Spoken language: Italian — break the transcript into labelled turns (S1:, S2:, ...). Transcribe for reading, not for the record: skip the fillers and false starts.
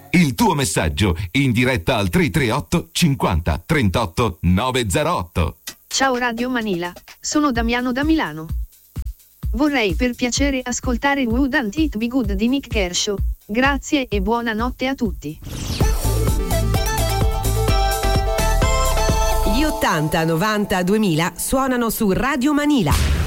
S1: Il tuo messaggio in diretta al 338 50 38 908.
S2: Ciao Radio Manila, sono Damiano da Milano. Vorrei per piacere ascoltare Wouldn't It Be Good di Nick Kershaw. Grazie e buonanotte a tutti.
S3: Gli 80, 90, 2000 suonano su Radio Manila.